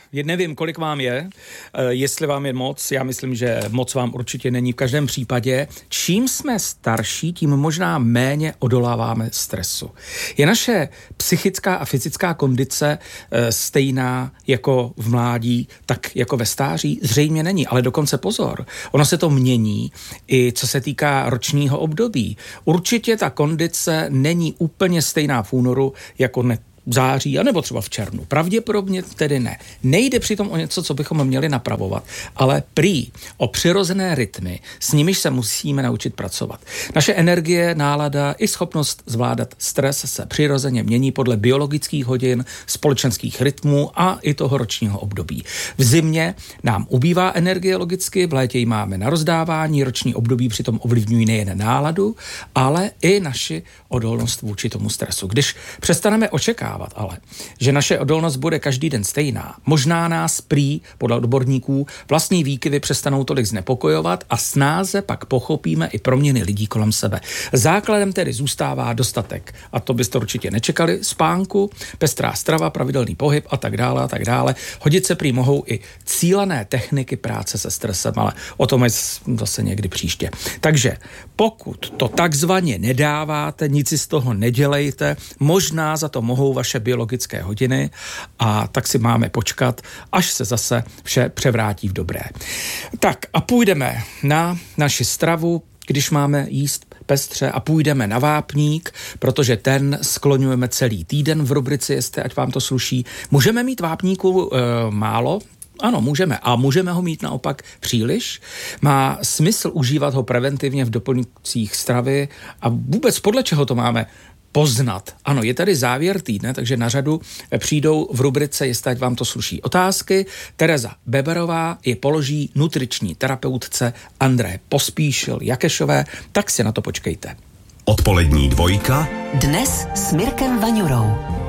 nevím, kolik vám je, jestli vám je moc, já myslím, že moc vám určitě není v každém případě. Čím jsme starší, tím možná méně odoláváme stresu. Je naše psychická a fyzická kondice stejná jako v mládí, tak jako ve stáří? Zřejmě není, ale dokonce pozor. Ono se to mění i co se týká ročního období. Určitě ta kondice není úplně stejná v únoru jako v září, anebo třeba v červnu. Pravděpodobně tedy ne. Nejde přitom o něco, co bychom měli napravovat, ale prý o přirozené rytmy, s nimiž se musíme naučit pracovat. Naše energie, nálada i schopnost zvládat stres se přirozeně mění podle biologických hodin, společenských rytmů a i toho ročního období. V zimě nám ubývá energie logicky, v létě ji máme na rozdávání, roční období přitom ovlivňují nejen náladu, ale i naši odolnost vůči tomu stresu. Když přestaneme očekávat, ale že naše odolnost bude každý den stejná, možná nás prý, podle odborníků, vlastní výkyvy přestanou tolik znepokojovat a snáze pak pochopíme i proměny lidí kolem sebe. Základem tedy zůstává dostatek, a to byste určitě nečekali, spánku, pestrá strava, pravidelný pohyb a tak dále a tak dále. Hodit se prý mohou i cílené techniky práce se stresem, ale o tom je zase někdy příště. Takže pokud to takzvaně nedáváte, nic si z toho nedělejte, možná za to mohou vaše biologické hodiny a tak si máme počkat, až se zase vše převrátí v dobré. Tak a půjdeme na naši stravu, když máme jíst pestře, a půjdeme na vápník, protože ten skloňujeme celý týden v rubrici Jeste, ať vám to sluší. Můžeme mít vápníku málo? Ano, můžeme. A můžeme ho mít naopak příliš. Má smysl užívat ho preventivně v doplňcích stravy a vůbec podle čeho to máme poznat. Ano, je tady závěr týdne, takže na řadu přijdou v rubrice Jestli vám to sluší otázky. Tereza Beberová je položí nutriční terapeutce André Pospíšil-Jakešové, tak si na to počkejte. Odpolední dvojka. Dnes s Mirkem Vaňurou.